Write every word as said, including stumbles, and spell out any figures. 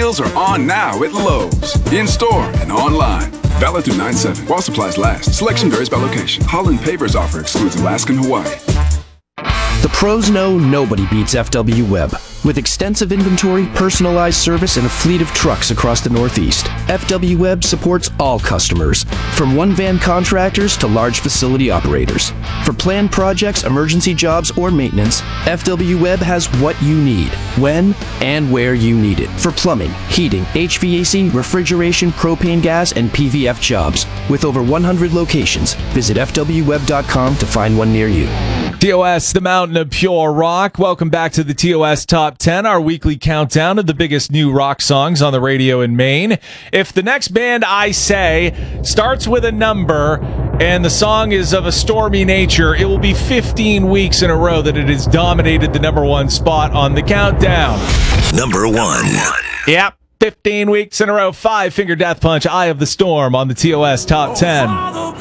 deals are on now at Lowe's. In-store and online. Valid through nine seven. While supplies last. Selection varies by location. Holland Pavers offer excludes Alaska and Hawaii. The pros know nobody beats F W Web. With extensive inventory, personalized service, and a fleet of trucks across the Northeast, F W Web supports all customers, from one-van contractors to large facility operators. For planned projects, emergency jobs, or maintenance, F W Web has what you need, when and where you need it. For plumbing, heating, H V A C, refrigeration, propane gas, and P V F jobs. With over one hundred locations, visit F W web dot com to find one near you. T O S, the Mountain of Pure Rock. Welcome back to the T O S Top ten, our weekly countdown of the biggest new rock songs on the radio in Maine. If the next band I say starts with a number and the song is of a stormy nature, it will be fifteen weeks in a row that it has dominated the number one spot on the countdown. Number one. Yep, fifteen weeks in a row. Five Finger Death Punch, Eye of the Storm on the T O S Top ten.